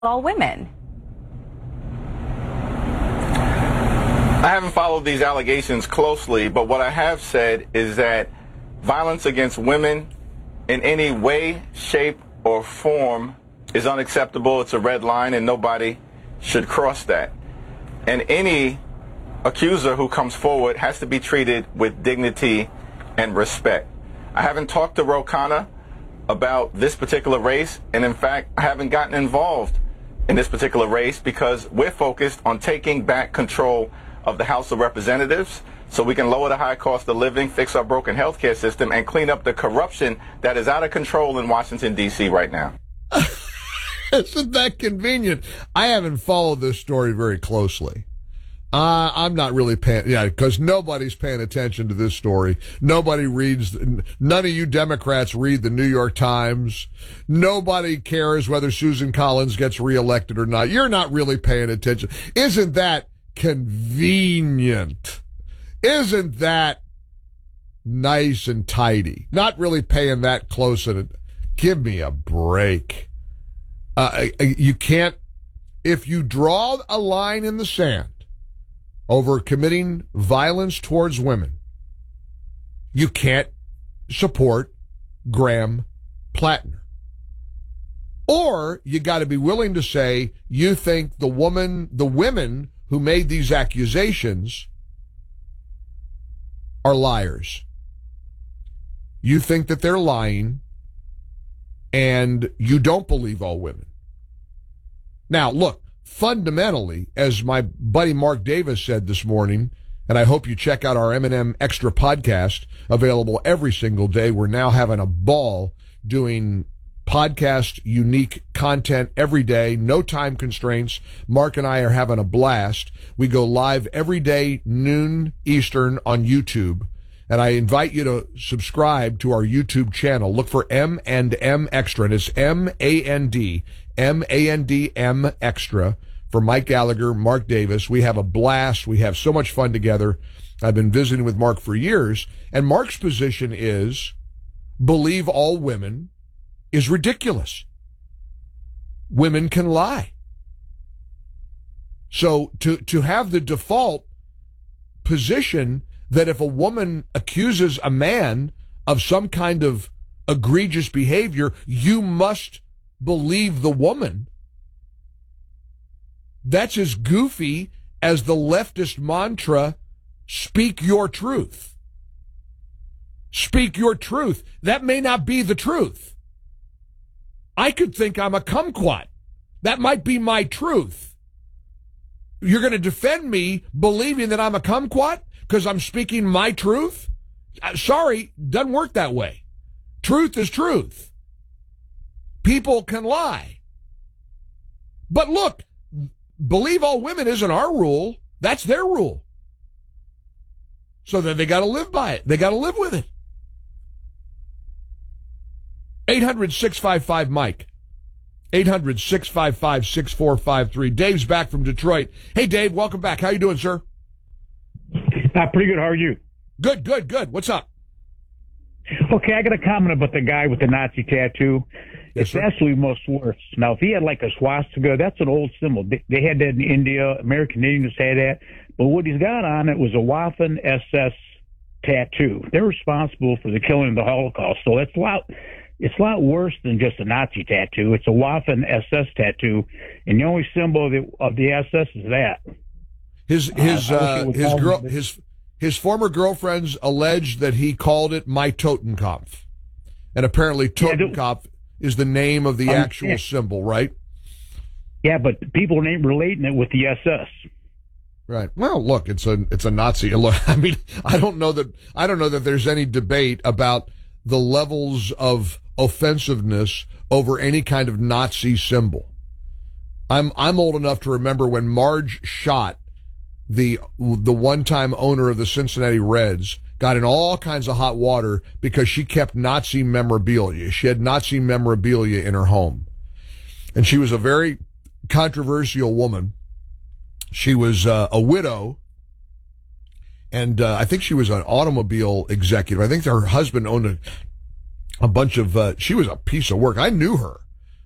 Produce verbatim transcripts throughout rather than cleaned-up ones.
all women. I haven't followed these allegations closely, but what I have said is that violence against women in any way, shape, or form is unacceptable. It's a red line, and nobody should cross that. And any accuser who comes forward has to be treated with dignity and respect. I haven't talked to Ro Khanna about this particular race, and in fact, I haven't gotten involved in this particular race because we're focused on taking back control of the House of Representatives so we can lower the high cost of living, fix our broken healthcare system, and clean up the corruption that is out of control in Washington, D C right now. Isn't that convenient? I haven't followed this story very closely. Uh, I'm not really paying, yeah, because nobody's paying attention to this story. Nobody reads, none of you Democrats read the New York Times. Nobody cares whether Susan Collins gets reelected or not. You're not really paying attention. Isn't that convenient? Isn't that nice and tidy? Not really paying that close. And give me a break. Uh, you can't, if you draw a line in the sand over committing violence towards women, you can't support Graham Plattner. Or you got to be willing to say you think the woman, the women who made these accusations are liars. You think that they're lying, and you don't believe all women. Now, look, fundamentally, as my buddy Mark Davis said this morning, and I hope you check out our M and M Extra podcast, available every single day. We're now having a ball doing podcast unique content every day, no time constraints. Mark and I are having a blast. We go live every day, noon Eastern on YouTube. And I invite you to subscribe to our YouTube channel. Look for M and M Extra, and it's M A N D, M A N D M Extra for Mike Gallagher, Mark Davis. We have a blast. We have so much fun together. I've been visiting with Mark for years, and Mark's position is believe all women is ridiculous. Women can lie. So to, to have the default position that if a woman accuses a man of some kind of egregious behavior, you must believe the woman, that's as goofy as the leftist mantra, speak your truth. Speak your truth. That may not be the truth. I could think I'm a kumquat. That might be my truth. You're going to defend me believing that I'm a kumquat because I'm speaking my truth? Sorry, doesn't work that way. Truth is truth. People can lie. But look, believe all women isn't our rule. That's their rule. So then they got to live by it. They got to live with it. eight hundred, six five five, Mike. eight hundred, six five five, six four five three. Dave's back from Detroit. Hey, Dave, welcome back. How you doing, sir? Uh, pretty good. How are you? Good, good, good. What's up? Okay, I got a comment about the guy with the Nazi tattoo. Yes, it's sir. absolutely most worse. Now, if he had like a swastika, that's an old symbol. They, they had that in India. American Indians had that. But what he's got on it was a Waffen S S tattoo. They're responsible for the killing of the Holocaust. So that's a lot, it's a lot worse than just a Nazi tattoo. It's a Waffen S S tattoo. And the only symbol of the, of the S S is that. His his uh, uh, his girl his his former girlfriends alleged that he called it my Totenkopf, and apparently Totenkopf yeah, is the name of the actual symbol, right? Yeah, but people ain't relating it with the S S. Right. Well, look, it's a it's a Nazi. Look, I mean, I don't know that I don't know that there's any debate about the levels of offensiveness over any kind of Nazi symbol. I'm I'm old enough to remember when Marge Schott, the the one-time owner of the Cincinnati Reds, got in all kinds of hot water because she kept Nazi memorabilia. She had Nazi memorabilia in her home. And she was a very controversial woman. She was uh, a widow, and uh, I think she was an automobile executive. I think her husband owned a, a bunch of, uh, she was a piece of work. I knew her.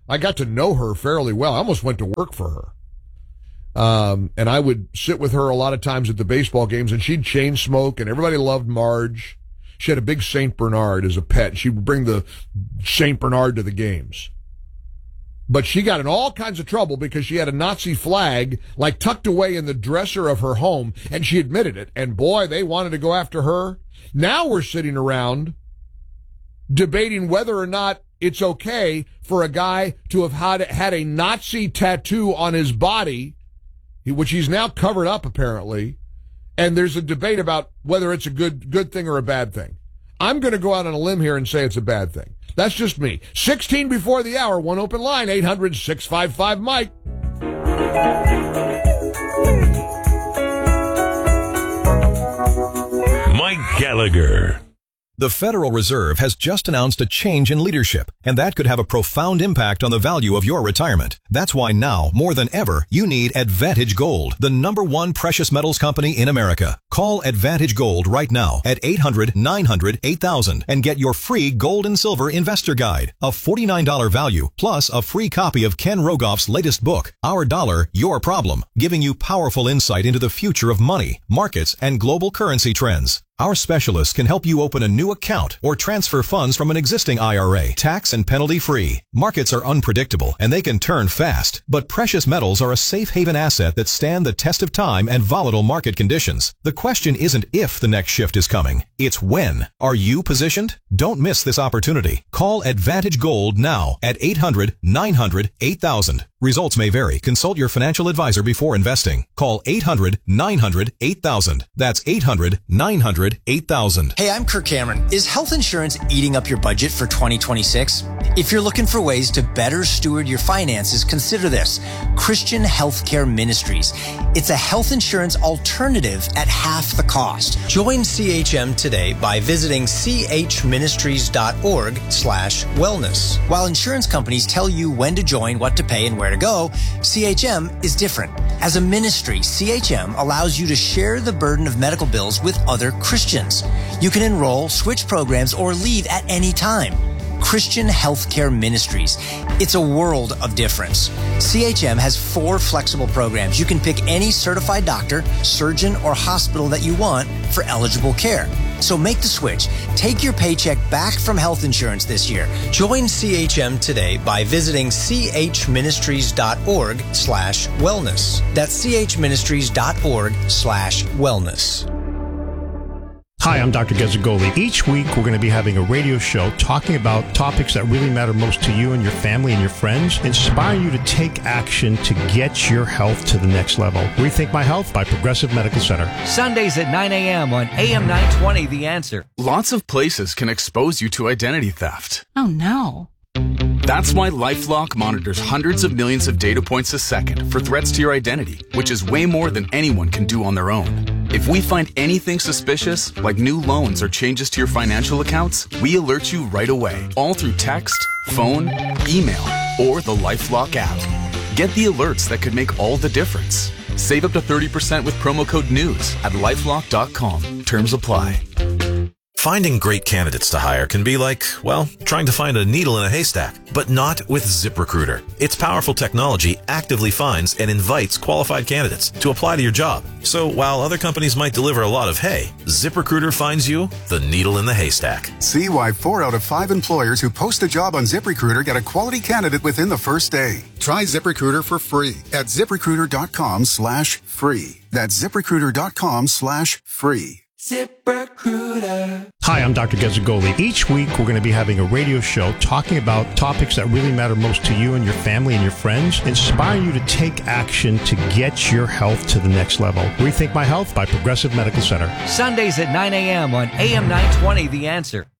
I got to know her fairly well. I almost went to work for her. Um, and I would sit with her a lot of times at the baseball games, and she'd chain smoke, and everybody loved Marge. She had a big Saint Bernard as a pet, and she would bring the Saint Bernard to the games. But she got in all kinds of trouble because she had a Nazi flag, like, tucked away in the dresser of her home, and she admitted it. And boy, they wanted to go after her. Now we're sitting around debating whether or not it's okay for a guy to have had, had a Nazi tattoo on his body, which he's now covered up, apparently. And there's a debate about whether it's a good good thing or a bad thing. I'm going to go out on a limb here and say it's a bad thing. That's just me. sixteen before the hour, one open line, eight hundred, six five five, Mike. Mike Gallagher. The Federal Reserve has just announced a change in leadership, and that could have a profound impact on the value of your retirement. That's why now, more than ever, you need Advantage Gold, the number one precious metals company in America. Call Advantage Gold right now at eight hundred, nine hundred, eight thousand and get your free gold and silver investor guide, a forty-nine dollars value, plus a free copy of Ken Rogoff's latest book, Our Dollar, Your Problem, giving you powerful insight into the future of money, markets, and global currency trends. Our specialists can help you open a new account or transfer funds from an existing I R A, tax and penalty free. Markets are unpredictable and they can turn fast, but precious metals are a safe haven asset that stand the test of time and volatile market conditions. The question isn't if the next shift is coming, it's when. Are you positioned? Don't miss this opportunity. Call Advantage Gold now at eight hundred, nine hundred, eight thousand. Results may vary. Consult your financial advisor before investing. Call eight hundred, nine hundred, eight thousand. That's eight hundred, nine hundred, eight thousand. Hey, I'm Kirk Cameron. Is health insurance eating up your budget for twenty twenty-six? If you're looking for ways to better steward your finances, consider this. Christian Healthcare Ministries. It's a health insurance alternative at half the cost. Join C H M today by visiting chministries.org slash wellness. While insurance companies tell you when to join, what to pay, and where to go, C H M is different. As a ministry, C H M allows you to share the burden of medical bills with other Christians. You can enroll, switch programs, or leave at any time. Christian Healthcare Ministries. It's a world of difference. C H M has four flexible programs. You can pick any certified doctor, surgeon, or hospital that you want for eligible care. So make the switch. Take your paycheck back from health insurance this year. Join C H M today by visiting chministries.org slash wellness. That's chministries.org slash wellness. Hi, I'm Doctor Gazzagoli. Each week, we're going to be having a radio show talking about topics that really matter most to you and your family and your friends, inspiring you to take action to get your health to the next level. Rethink My Health by Progressive Medical Center. Sundays at nine a.m. on A M nine twenty, The Answer. Lots of places can expose you to identity theft. Oh, no. That's why LifeLock monitors hundreds of millions of data points a second for threats to your identity, which is way more than anyone can do on their own. If we find anything suspicious, like new loans or changes to your financial accounts, we alert you right away, all through text, phone, email, or the LifeLock app. Get the alerts that could make all the difference. Save up to thirty percent with promo code NEWS at lifelock dot com. Terms apply. Finding great candidates to hire can be like, well, trying to find a needle in a haystack, but not with ZipRecruiter. Its powerful technology actively finds and invites qualified candidates to apply to your job. So while other companies might deliver a lot of hay, ZipRecruiter finds you the needle in the haystack. See why four out of five employers who post a job on ZipRecruiter get a quality candidate within the first day. Try ZipRecruiter for free at ZipRecruiter.com slash free. That's ZipRecruiter.com slash free. ZipRecruiter. Hi, I'm Doctor Gazzagoli. Each week, we're going to be having a radio show talking about topics that really matter most to you and your family and your friends, inspiring you to take action to get your health to the next level. Rethink My Health by Progressive Medical Center. Sundays at nine a.m. on A M nine twenty, The Answer.